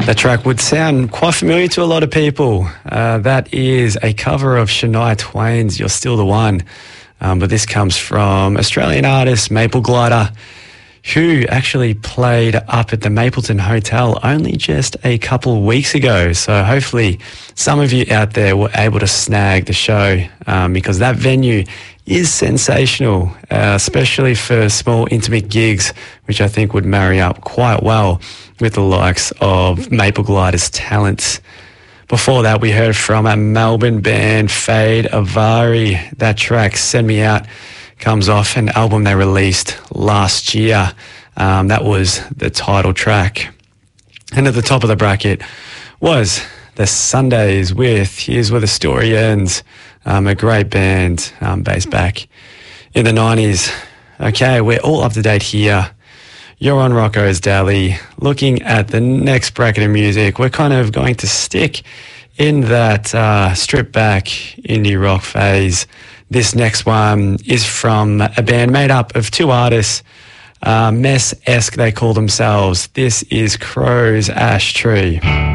That track would sound quite familiar to a lot of people. That is a cover of Shania Twain's You're Still the One. But this comes from Australian artist Maple Glider, who actually played up at the Mapleton Hotel only just a couple of weeks ago. So hopefully some of you out there were able to snag the show because that venue is sensational, especially for small, intimate gigs, which I think would marry up quite well with the likes of Maple Glider's talents. Before that, we heard from a Melbourne band, Fade Avari. That track, Send Me Out, comes off an album they released last year. That was the title track. And at the top of the bracket was The Sundays with Here's Where the Story Ends, a great band based back in the 90s. Okay, we're all up to date here. You're on Rocco's Daily. Looking at the next bracket of music, we're kind of going to stick in that stripped back indie rock phase. This next one is from a band made up of two artists, Mess-esque they call themselves. This is Crow's Ash Tree.